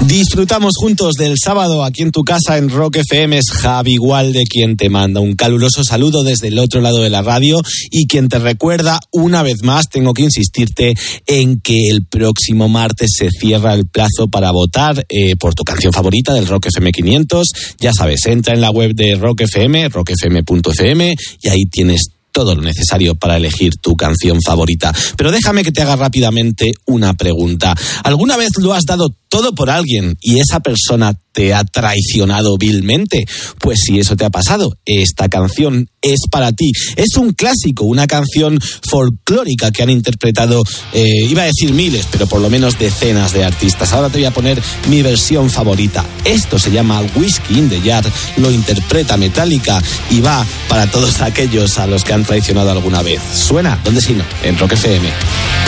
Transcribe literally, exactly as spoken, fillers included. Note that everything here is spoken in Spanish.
Disfrutamos juntos del sábado aquí en tu casa en Rock F M. Es Javi Gualde quien te manda un caluroso saludo desde el otro lado de la radio y quien te recuerda una vez más, tengo que insistirte en que el próximo martes se cierra el plazo para votar eh, por tu canción favorita del Rock F M quinientos. Ya sabes, entra en la web de Rock F M, rock f m punto f m, y ahí tienes todo lo necesario para elegir tu canción favorita. Pero déjame que te haga rápidamente una pregunta. ¿Alguna vez lo has dado todo por alguien y esa persona te ha traicionado vilmente? Pues si eso te ha pasado, esta canción es para ti. Es un clásico, una canción folclórica que han interpretado, eh, iba a decir miles, pero por lo menos decenas de artistas. Ahora te voy a poner mi versión favorita. Esto se llama Whiskey in the Jar, lo interpreta Metallica y va para todos aquellos a los que han traicionado alguna vez. Suena, ¿dónde si no? En Rock F M.